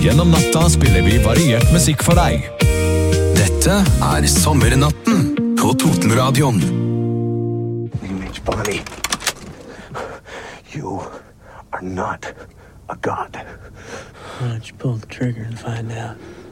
Gjennom natta spiller vi variert musikk for deg. Dette Sommernatten på Totenradion. Image Bonnie, you are not a god. Why don't you pull the trigger and find out?